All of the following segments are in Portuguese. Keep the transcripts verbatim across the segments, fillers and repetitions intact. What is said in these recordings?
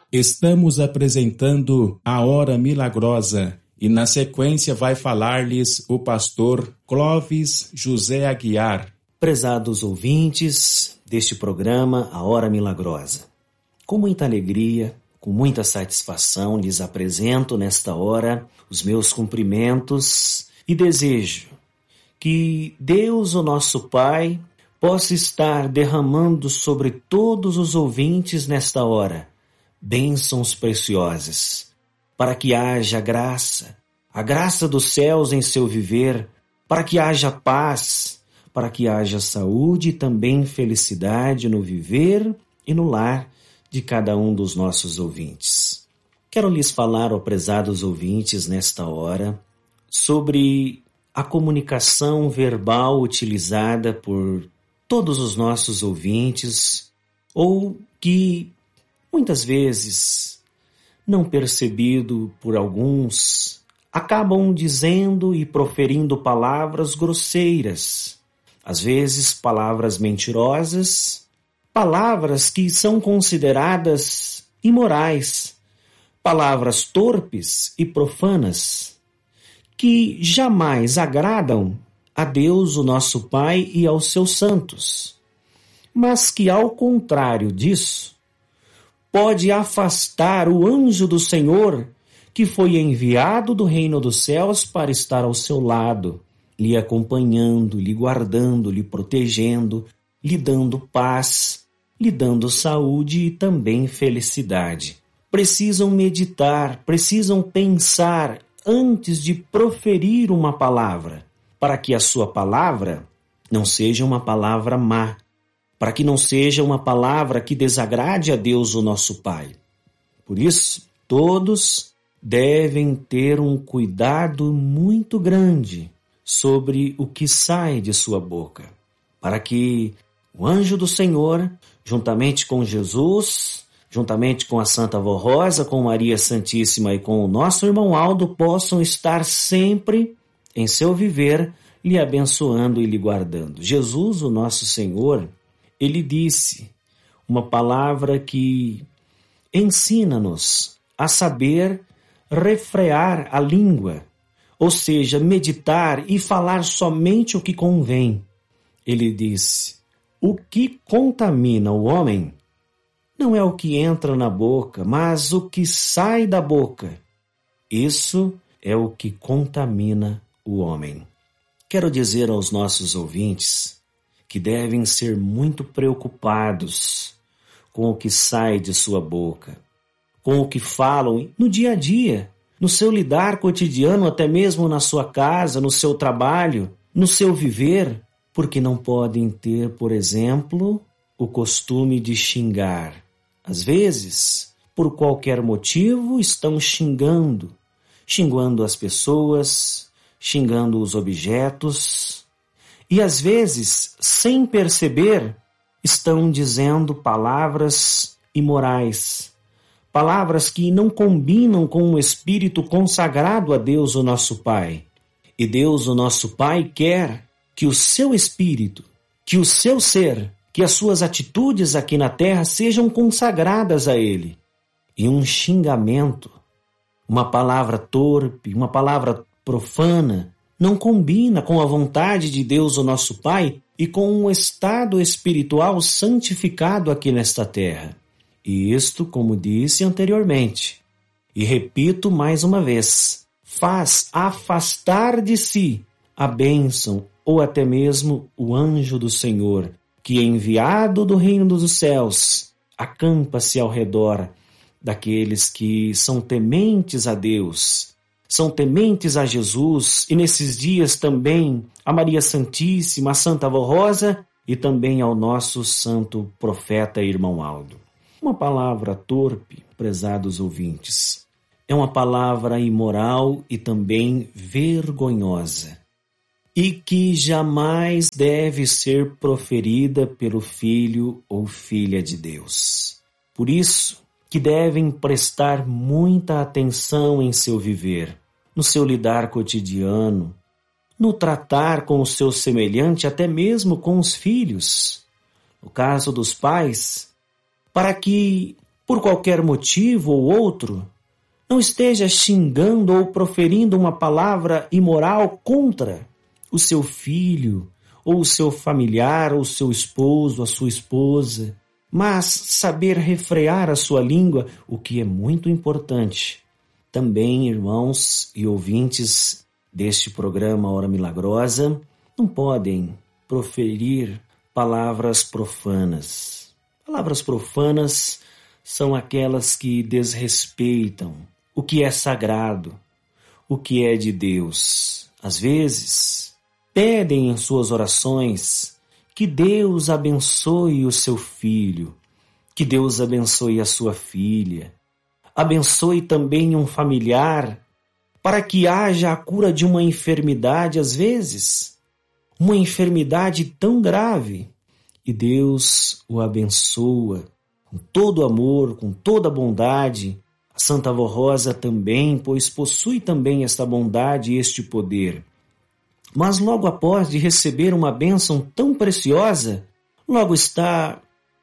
Estamos apresentando a Hora Milagrosa e na sequência vai falar-lhes o pastor Clóvis José Aguiar. Prezados ouvintes deste programa A Hora Milagrosa, com muita alegria, com muita satisfação lhes apresento nesta hora os meus cumprimentos e desejo que Deus, o nosso Pai, possa estar derramando sobre todos os ouvintes nesta hora bênçãos preciosas, para que haja graça, a graça dos céus em seu viver, para que haja paz, para que haja saúde e também felicidade no viver e no lar de cada um dos nossos ouvintes. Quero lhes falar, ó prezados ouvintes, nesta hora, sobre a comunicação verbal utilizada por todos os nossos ouvintes, ou que muitas vezes, não percebido por alguns, acabam dizendo e proferindo palavras grosseiras, às vezes palavras mentirosas, palavras que são consideradas imorais, palavras torpes e profanas, que jamais agradam a Deus, o nosso Pai, e aos seus santos, mas que, ao contrário disso, pode afastar o anjo do Senhor que foi enviado do reino dos céus para estar ao seu lado, lhe acompanhando, lhe guardando, lhe protegendo, lhe dando paz, lhe dando saúde e também felicidade. Precisam meditar, precisam pensar antes de proferir uma palavra, para que a sua palavra não seja uma palavra má, para que não seja uma palavra que desagrade a Deus, o nosso Pai. Por isso, todos devem ter um cuidado muito grande sobre o que sai de sua boca, para que o anjo do Senhor, juntamente com Jesus, juntamente com a Santa Vó Rosa, com Maria Santíssima e com o nosso irmão Aldo, possam estar sempre em seu viver, lhe abençoando e lhe guardando. Jesus, o nosso Senhor, ele disse uma palavra que ensina-nos a saber refrear a língua, ou seja, meditar e falar somente o que convém. Ele disse: o que contamina o homem não é o que entra na boca, mas o que sai da boca. Isso é o que contamina o homem. Quero dizer aos nossos ouvintes que devem ser muito preocupados com o que sai de sua boca, com o que falam no dia a dia, no seu lidar cotidiano, até mesmo na sua casa, no seu trabalho, no seu viver, porque não podem ter, por exemplo, o costume de xingar. Às vezes, por qualquer motivo, estão xingando, xingando as pessoas, xingando os objetos, e às vezes, sem perceber, estão dizendo palavras imorais, palavras que não combinam com o espírito consagrado a Deus, o nosso Pai. E Deus, o nosso Pai, quer que o seu espírito, que o seu ser, que as suas atitudes aqui na terra sejam consagradas a Ele. E um xingamento, uma palavra torpe, uma palavra profana, não combina com a vontade de Deus, o nosso Pai, e com um estado espiritual santificado aqui nesta terra. E isto, como disse anteriormente, e repito mais uma vez, faz afastar de si a bênção ou até mesmo o anjo do Senhor, que, enviado do reino dos céus, acampa-se ao redor daqueles que são tementes a Deus, são tementes a Jesus, e nesses dias também a Maria Santíssima, a Santa Vó Rosa e também ao nosso santo profeta irmão Aldo. Uma palavra torpe, prezados ouvintes, é uma palavra imoral e também vergonhosa, e que jamais deve ser proferida pelo filho ou filha de Deus. Por isso que devem prestar muita atenção em seu viver, no seu lidar cotidiano, no tratar com o seu semelhante, até mesmo com os filhos, no caso dos pais, para que por qualquer motivo ou outro, não esteja xingando ou proferindo uma palavra imoral contra o seu filho, ou o seu familiar, ou o seu esposo, a sua esposa, mas saber refrear a sua língua, o que é muito importante. Também, irmãos e ouvintes deste programa Hora Milagrosa, não podem proferir palavras profanas. Palavras profanas são aquelas que desrespeitam o que é sagrado, o que é de Deus. Às vezes, pedem em suas orações que Deus abençoe o seu filho, que Deus abençoe a sua filha, abençoe também um familiar, para que haja a cura de uma enfermidade, às vezes, uma enfermidade tão grave, e Deus o abençoa com todo amor, com toda bondade. A Santa Avó Rosa também, pois possui também esta bondade e este poder. Mas logo após de receber uma bênção tão preciosa, logo está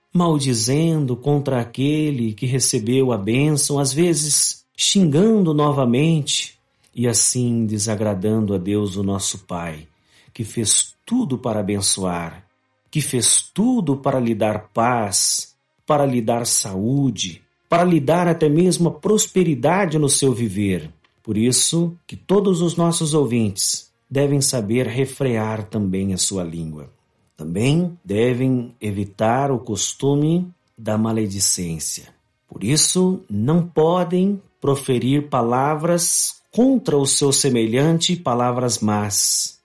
maldizendo contra aquele que recebeu a bênção, às vezes xingando novamente e assim desagradando a Deus, o nosso Pai, que fez tudo para abençoar, que fez tudo para lhe dar paz, para lhe dar saúde, para lhe dar até mesmo a prosperidade no seu viver. Por isso que todos os nossos ouvintes devem saber refrear também a sua língua. Também devem evitar o costume da maledicência. Por isso, não podem proferir palavras contra o seu semelhante, palavras más.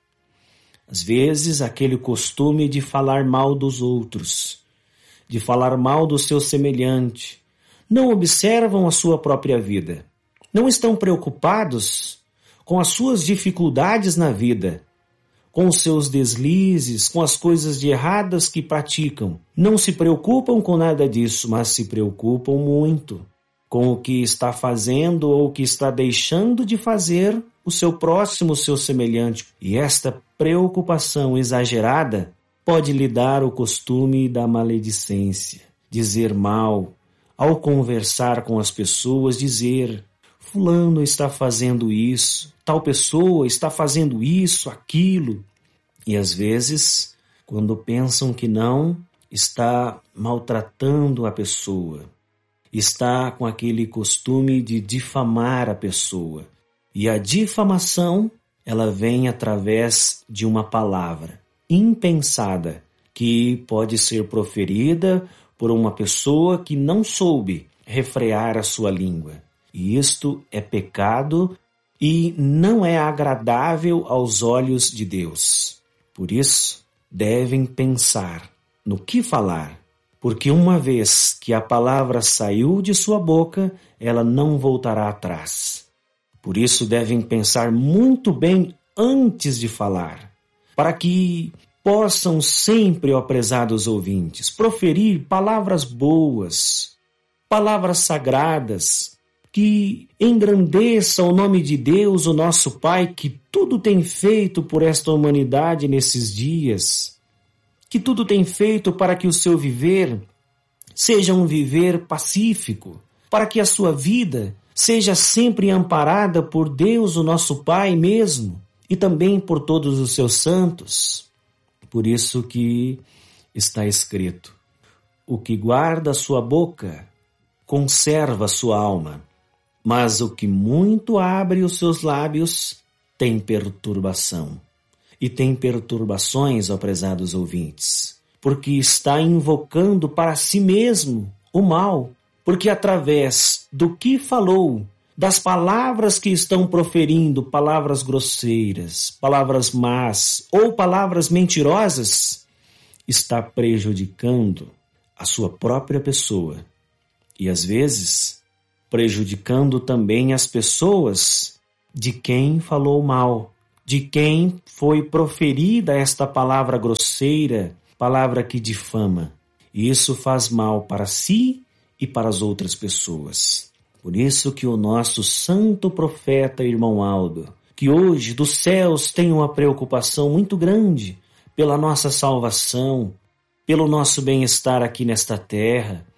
Às vezes, aquele costume de falar mal dos outros, de falar mal do seu semelhante, não observam a sua própria vida, não estão preocupados com as suas dificuldades na vida, com os seus deslizes, com as coisas de erradas que praticam. Não se preocupam com nada disso, mas se preocupam muito com o que está fazendo ou o que está deixando de fazer o seu próximo, o seu semelhante. E esta preocupação exagerada pode lhe dar o costume da maledicência, dizer mal, ao conversar com as pessoas, dizer: fulano está fazendo isso, tal pessoa está fazendo isso, aquilo. E às vezes, quando pensam que não, está maltratando a pessoa, está com aquele costume de difamar a pessoa. E a difamação, ela vem através de uma palavra impensada, que pode ser proferida por uma pessoa que não soube refrear a sua língua. E isto é pecado e não é agradável aos olhos de Deus. Por isso, devem pensar no que falar, porque uma vez que a palavra saiu de sua boca, ela não voltará atrás. Por isso, devem pensar muito bem antes de falar, para que possam sempre, ó prezados ouvintes, proferir palavras boas, palavras sagradas, que engrandeça o nome de Deus, o nosso Pai, que tudo tem feito por esta humanidade nesses dias, que tudo tem feito para que o seu viver seja um viver pacífico, para que a sua vida seja sempre amparada por Deus, o nosso Pai mesmo, e também por todos os seus santos. Por isso que está escrito: o que guarda a sua boca conserva a sua alma, mas o que muito abre os seus lábios tem perturbação. E tem perturbações, ó prezados ouvintes, porque está invocando para si mesmo o mal, porque através do que falou, das palavras que estão proferindo, palavras grosseiras, palavras más ou palavras mentirosas, está prejudicando a sua própria pessoa e, às vezes, prejudicando também as pessoas de quem falou mal, de quem foi proferida esta palavra grosseira, palavra que difama. E isso faz mal para si e para as outras pessoas. Por isso que o nosso santo profeta, irmão Aldo, que hoje dos céus tem uma preocupação muito grande pela nossa salvação, pelo nosso bem-estar aqui nesta terra,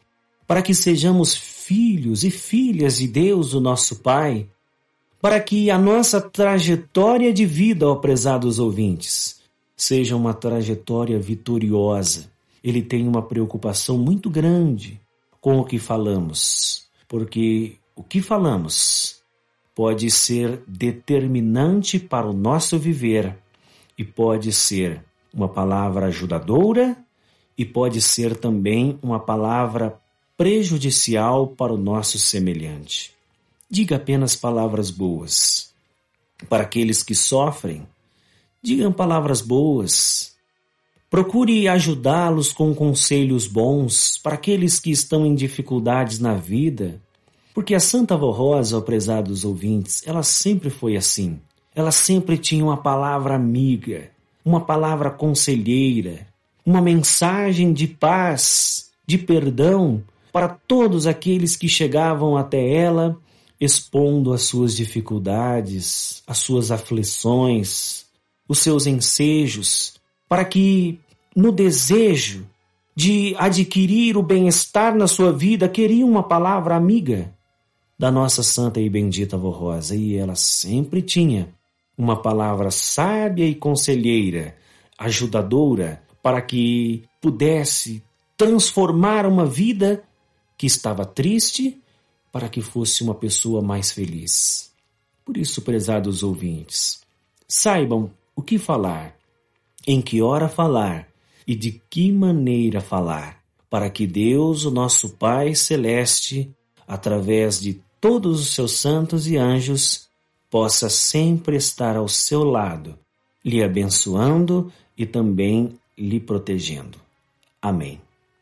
para que sejamos filhos e filhas de Deus, o nosso Pai, para que a nossa trajetória de vida, ó prezados ouvintes, seja uma trajetória vitoriosa. Ele tem uma preocupação muito grande com o que falamos, porque o que falamos pode ser determinante para o nosso viver e pode ser uma palavra ajudadora e pode ser também uma palavra prejudicial para o nosso semelhante. Diga apenas palavras boas. Para aqueles que sofrem, digam palavras boas. Procure ajudá-los com conselhos bons para aqueles que estão em dificuldades na vida. Porque a Santa Avó Rosa, ó prezados ouvintes, ela sempre foi assim. Ela sempre tinha uma palavra amiga, uma palavra conselheira, uma mensagem de paz, de perdão para todos aqueles que chegavam até ela expondo as suas dificuldades, as suas aflições, os seus ensejos, para que no desejo de adquirir o bem-estar na sua vida, queria uma palavra amiga da nossa santa e bendita Avó Rosa, e ela sempre tinha uma palavra sábia e conselheira, ajudadora, para que pudesse transformar uma vida que estava triste, para que fosse uma pessoa mais feliz. Por isso, prezados ouvintes, saibam o que falar, em que hora falar e de que maneira falar, para que Deus, o nosso Pai Celeste, através de todos os seus santos e anjos, possa sempre estar ao seu lado, lhe abençoando e também lhe protegendo. Amém.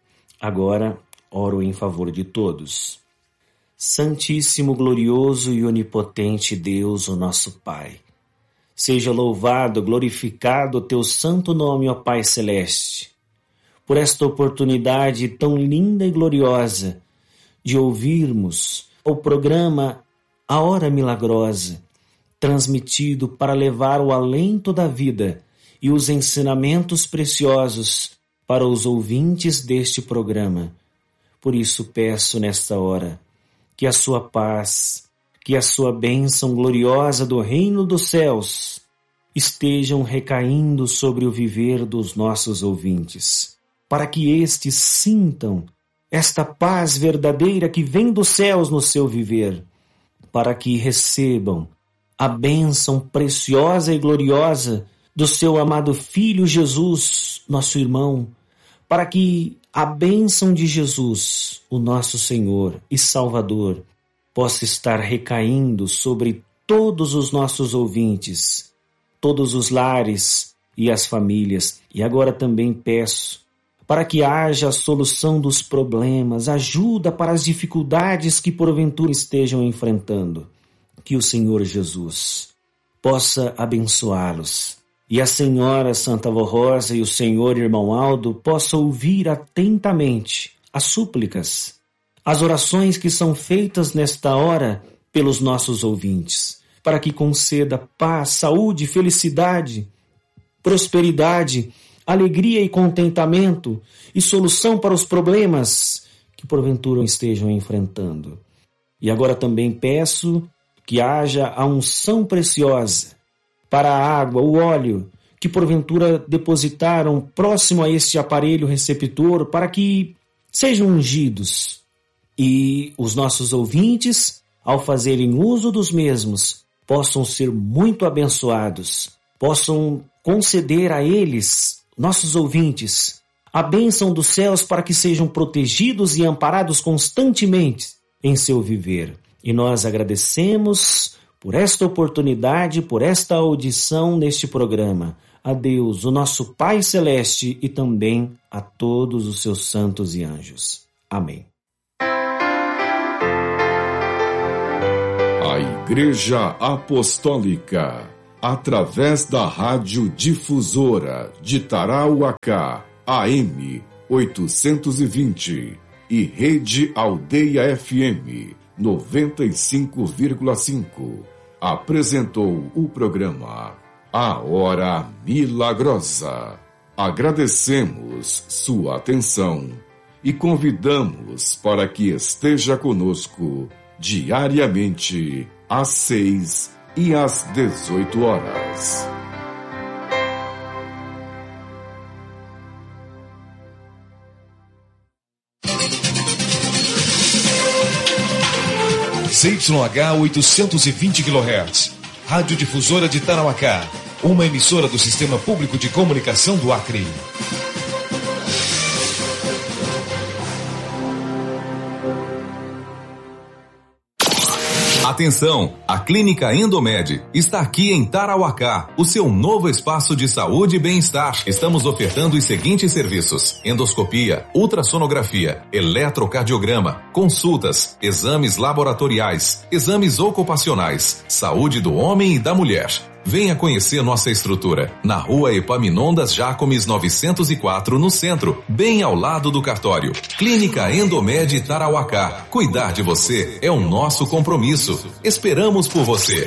Agora, oro em favor de todos. Santíssimo, glorioso e onipotente Deus, o nosso Pai, seja louvado, glorificado o teu santo nome, ó Pai Celeste, por esta oportunidade tão linda e gloriosa de ouvirmos o programa A Hora Milagrosa, transmitido para levar o alento da vida e os ensinamentos preciosos para os ouvintes deste programa. Por isso peço nesta hora que a sua paz, que a sua bênção gloriosa do reino dos céus estejam recaindo sobre o viver dos nossos ouvintes, para que estes sintam esta paz verdadeira que vem dos céus no seu viver, para que recebam a bênção preciosa e gloriosa do seu amado Filho Jesus, nosso irmão, para que a bênção de Jesus, o nosso Senhor e Salvador, possa estar recaindo sobre todos os nossos ouvintes, todos os lares e as famílias. E agora também peço para que haja a solução dos problemas, ajuda para as dificuldades que porventura estejam enfrentando. Que o Senhor Jesus possa abençoá-los. E a Senhora Santa Avó Rosa e o Senhor Irmão Aldo possam ouvir atentamente as súplicas, as orações que são feitas nesta hora pelos nossos ouvintes, para que conceda paz, saúde, felicidade, prosperidade, alegria e contentamento e solução para os problemas que porventura estejam enfrentando. E agora também peço que haja a unção preciosa para a água, o óleo, que porventura depositaram próximo a este aparelho receptor, para que sejam ungidos. E os nossos ouvintes, ao fazerem uso dos mesmos, possam ser muito abençoados, possam conceder a eles, nossos ouvintes, a bênção dos céus para que sejam protegidos e amparados constantemente em seu viver. E nós agradecemos por esta oportunidade, por esta audição neste programa. A Deus, o nosso Pai Celeste, e também a todos os seus santos e anjos. Amém. A Igreja Apostólica, através da Rádio Difusora de Tarauacá, A M oitocentos e vinte, e Rede Aldeia F M noventa e cinco vírgula cinco, apresentou o programa A Hora Milagrosa. Agradecemos sua atenção e convidamos para que esteja conosco diariamente às seis e às dezoito horas. C Y H oitocentos e vinte quilohertz, Rádio Difusora de Tarauacá, uma emissora do Sistema Público de Comunicação do Acre. Atenção, a Clínica Endomed está aqui em Tarauacá, o seu novo espaço de saúde e bem-estar. Estamos ofertando os seguintes serviços: endoscopia, ultrassonografia, eletrocardiograma, consultas, exames laboratoriais, exames ocupacionais, saúde do homem e da mulher. Venha conhecer nossa estrutura na Rua Epaminondas Jacomes novecentos e quatro, no centro, bem ao lado do cartório. Clínica Endomed Tarauacá. Cuidar de você é o nosso compromisso. Esperamos por você.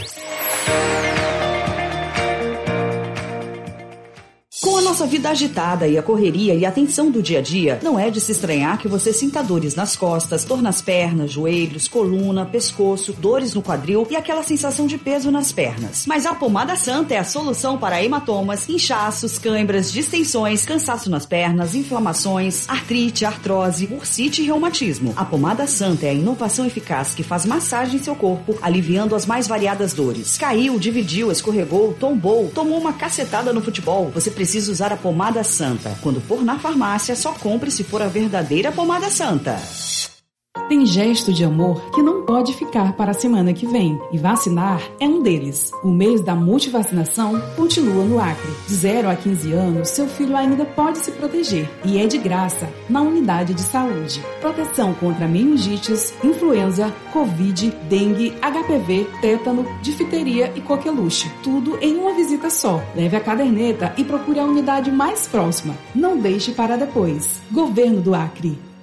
Com a nossa vida agitada e a correria e a tensão do dia a dia, não é de se estranhar que você sinta dores nas costas, dor nas pernas, joelhos, coluna, pescoço, dores no quadril e aquela sensação de peso nas pernas. Mas a Pomada Santa é a solução para hematomas, inchaços, câimbras, distensões, cansaço nas pernas, inflamações, artrite, artrose, bursite e reumatismo. A Pomada Santa é a inovação eficaz que faz massagem em seu corpo, aliviando as mais variadas dores. Caiu, dividiu, escorregou, tombou, tomou uma cacetada no futebol. Você precisa usar a Pomada Santa. Quando for na farmácia, só compre se for a verdadeira Pomada Santa. Tem gesto de amor que não pode ficar para a semana que vem, e vacinar é um deles. O mês da multivacinação continua no Acre. De zero a quinze anos, seu filho ainda pode se proteger, e é de graça na unidade de saúde. Proteção contra meningites, influenza, covid, dengue, H P V, tétano, difteria e coqueluche. Tudo em uma visita só. Leve a caderneta e procure a unidade mais próxima. Não deixe para depois. Governo do Acre.